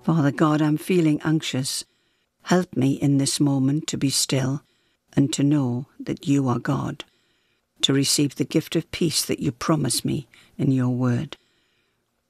Father God, I'm feeling anxious. Help me in this moment to be still and to know that you are God, to receive the gift of peace that you promise me in your word.